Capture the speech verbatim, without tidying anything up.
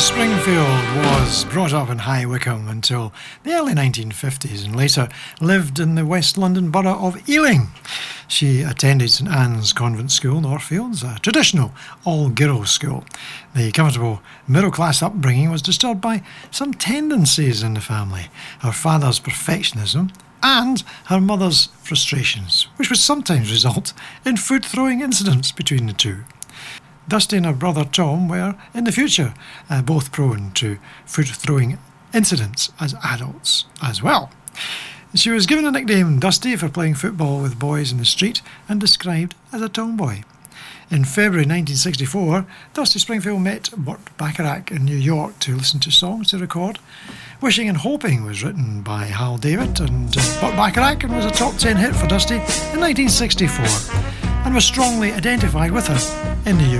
Springfield was brought up in High Wycombe until the early nineteen fifties and later lived in the West London borough of Ealing. She attended St Anne's Convent School, Northfields, a traditional all-girls school. The comfortable middle-class upbringing was disturbed by some tendencies in the family, her father's perfectionism and her mother's frustrations, which would sometimes result in food-throwing incidents between the two. Dusty and her brother Tom were, in the future, uh, both prone to food-throwing incidents as adults as well. She was given a nickname Dusty for playing football with boys in the street and described as a tomboy. In February nineteen sixty-four, Dusty Springfield met Burt Bacharach in New York to listen to songs to record. Wishing and Hoping was written by Hal David and uh, Burt Bacharach and was a top ten hit for Dusty in nineteen sixty-four and was strongly identified with her in the U